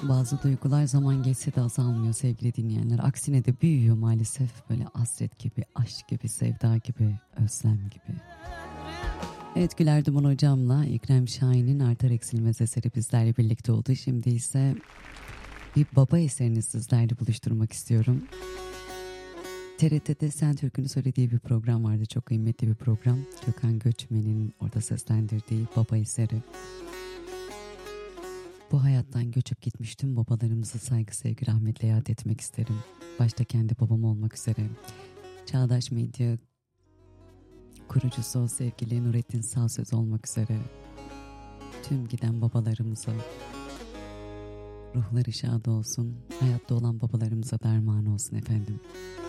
Bazı duygular zaman geçse de azalmıyor sevgili dinleyenler. Aksine de büyüyor maalesef. Böyle hasret gibi, aşk gibi, sevda gibi, özlem gibi. Evet, Güler Duman hocamla Ekrem Şahin'in Artar Eksilmez eseri bizlerle birlikte oldu. Şimdi ise bir baba eserini sizlerle buluşturmak istiyorum. TRT'de Sen Türk'ünü söylediği bir program vardı. Çok kıymetli bir program. Gökhan Göçmen'in orada seslendirdiği baba eseri. Bu hayattan göçüp gitmiş tüm babalarımızı saygı, sevgi, rahmetle yad etmek isterim. Başta kendi babam olmak üzere. Çağdaş Medya kurucusu o sevgili Nurettin Sağsöz olmak üzere. Tüm giden babalarımıza ruhları şad olsun. Hayatta olan babalarımıza derman olsun efendim.